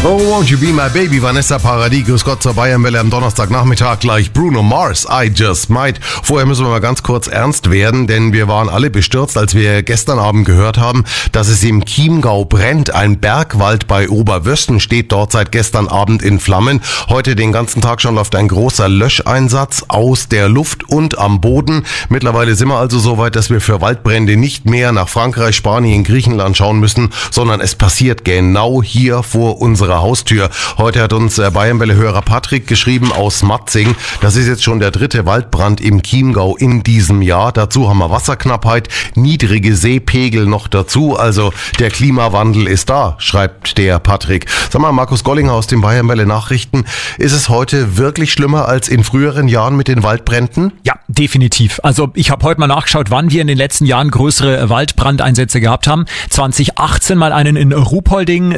Oh, won't you be my baby, Vanessa Paradis. Grüß Gott zur Bayernwelle am Donnerstagnachmittag gleich Bruno Mars, I Just Might. Vorher müssen wir mal ganz kurz ernst werden, denn wir waren alle bestürzt, als wir gestern Abend gehört haben, dass es im Chiemgau brennt. Ein Bergwald bei Oberwösten steht dort seit gestern Abend in Flammen. Heute den ganzen Tag schon läuft ein großer Löscheinsatz aus der Luft und am Boden. Mittlerweile sind wir also so weit, dass wir für Waldbrände nicht mehr nach Frankreich, Spanien, Griechenland schauen müssen, sondern es passiert genau hier vor unserer Haustür. Heute hat uns Bayernwelle-Hörer Patrick geschrieben aus Matzing. Das ist jetzt schon der 3. Waldbrand im Chiemgau in diesem Jahr. Dazu haben wir Wasserknappheit, niedrige Seepegel noch dazu. Also der Klimawandel ist da, schreibt der Patrick. Sag mal, Markus Gollinger aus den Bayernwelle-Nachrichten, ist es heute wirklich schlimmer als in früheren Jahren mit den Waldbränden? Ja, definitiv. Also ich habe heute mal nachgeschaut, wann wir in den letzten Jahren größere Waldbrandeinsätze gehabt haben. 2018 mal einen in Ruhpolding,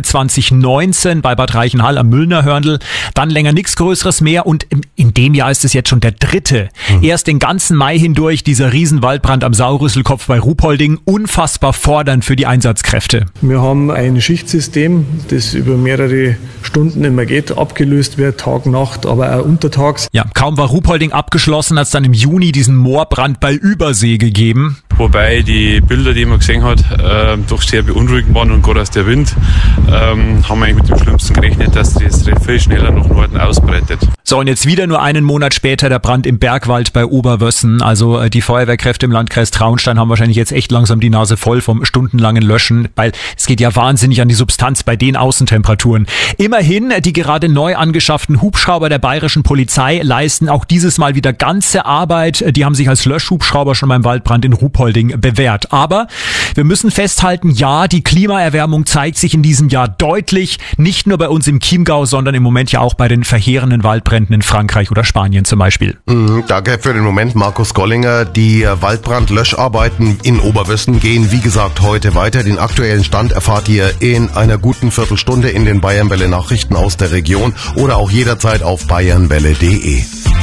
2019 bei Bad Reichenhall am Müllner Hörnl, dann länger nichts Größeres mehr und in dem Jahr ist es jetzt schon der 3. Erst den ganzen Mai hindurch dieser Riesenwaldbrand am Saurüsselkopf bei Ruhpolding, unfassbar fordernd für die Einsatzkräfte. Wir haben ein Schichtsystem, das über mehrere Stunden immer geht, abgelöst wird, Tag, Nacht, aber auch untertags. Ja, kaum war Ruhpolding abgeschlossen, hat es dann im Juni diesen Moorbrand bei Übersee gegeben. Wobei die Bilder, die man gesehen hat, doch sehr beunruhigend waren und gerade aus der Wind, haben wir eigentlich mit dem Schlimmsten gerechnet, dass das viel schneller nach Norden ausbreitet. So, und jetzt wieder nur einen Monat später der Brand im Bergwald bei Oberwössen. Also die Feuerwehrkräfte im Landkreis Traunstein haben wahrscheinlich jetzt echt langsam die Nase voll vom stundenlangen Löschen, weil es geht ja wahnsinnig an die Substanz bei den Außentemperaturen. Immerhin, die gerade neu angeschafften Hubschrauber der bayerischen Polizei leisten auch dieses Mal wieder ganze Arbeit. Die haben sich als Löschhubschrauber schon beim Waldbrand in Ruhpolding bewährt. Aber wir müssen festhalten, ja, die Klimaerwärmung zeigt sich in diesem Jahr deutlich, nicht nur bei uns im Chiemgau, sondern im Moment ja auch bei den verheerenden Waldbränden in Frankreich oder Spanien zum Beispiel. Danke für den Moment, Markus Gollinger. Die Waldbrand-Löscharbeiten in Oberwösten gehen, wie gesagt, heute weiter. Den aktuellen Stand erfahrt ihr in einer guten Viertelstunde in den Bayernwelle-Nachrichten aus der Region oder auch jederzeit auf bayernwelle.de.